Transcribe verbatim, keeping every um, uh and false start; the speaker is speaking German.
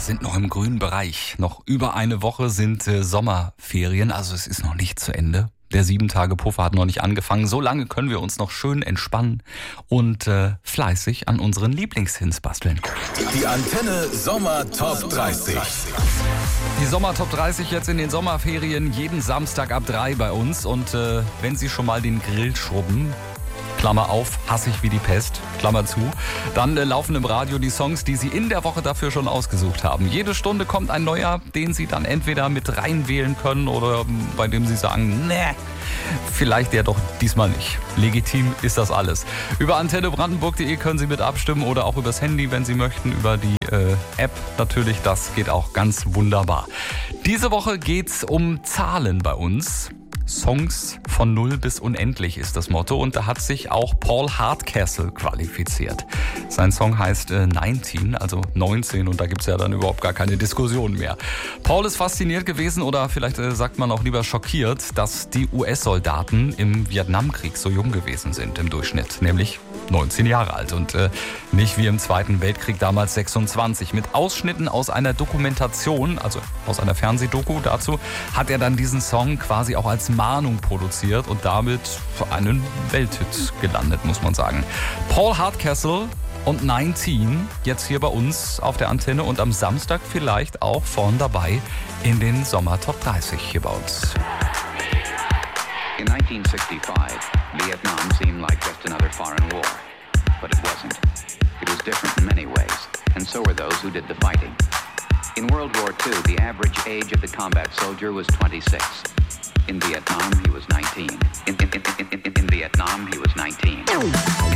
sind noch im grünen Bereich. Noch über eine Woche sind äh, Sommerferien, also es ist noch nicht zu Ende. Der Sieben-Tage-Puffer hat noch nicht angefangen. So lange können wir uns noch schön entspannen und äh, fleißig an unseren Lieblingshits basteln. Die Antenne Sommer Top dreißig. Die Sommer Top dreißig jetzt in den Sommerferien, jeden Samstag ab drei bei uns. Und äh, wenn Sie schon mal den Grill schrubben, Klammer auf, hasse ich wie die Pest, Klammer zu, dann äh, laufen im Radio die Songs, die Sie in der Woche dafür schon ausgesucht haben. Jede Stunde kommt ein neuer, den Sie dann entweder mit reinwählen können oder bei dem Sie sagen, nee, vielleicht ja doch diesmal nicht. Legitim ist das alles. Über antenne brandenburg punkt de können Sie mit abstimmen oder auch übers Handy, wenn Sie möchten, über die äh, App natürlich, das geht auch ganz wunderbar. Diese Woche geht's um Zahlen bei uns. Songs von null bis unendlich ist das Motto und da hat sich auch Paul Hardcastle qualifiziert. Sein Song heißt äh, neunzehn, also neunzehn und da gibt's ja dann überhaupt gar keine Diskussion mehr. Paul ist fasziniert gewesen oder vielleicht äh, sagt man auch lieber schockiert, dass die U S-Soldaten im Vietnamkrieg so jung gewesen sind im Durchschnitt, nämlich neunzehn Jahre alt und äh, nicht wie im Zweiten Weltkrieg damals sechsundzwanzig. Mit Ausschnitten aus einer Dokumentation, also aus einer Fernsehdoku dazu, hat er dann diesen Song quasi auch als Mahnung produziert und damit für einen Welthit gelandet, muss man sagen. Paul Hardcastle und neunzehn jetzt hier bei uns auf der Antenne und am Samstag vielleicht auch vorn dabei in den Sommer Top dreißig hier bei uns. In nineteen sixty-five, Vietnam seemed like just another foreign war. But it wasn't. It was different in many ways, and so were those who did the fighting. In World War Two, the average age of the combat soldier was twenty-six. In Vietnam, he was nineteen. In, in, in, in, in, in Vietnam, he was nineteen.